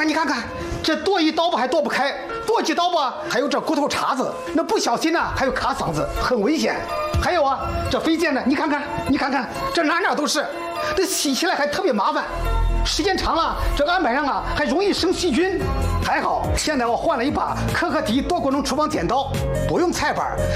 看，你看看，这剁一刀吧还剁不开，剁几刀吧还有这骨头茬子，那不小心呢还有卡嗓子，很危险。还有啊，这飞溅呢，你看看，你看看，这哪都是，这洗起来还特别麻烦。时间长了，这案板上啊还容易生细菌。还好，现在我换了一把可可底多功能厨房剪刀，不用菜板，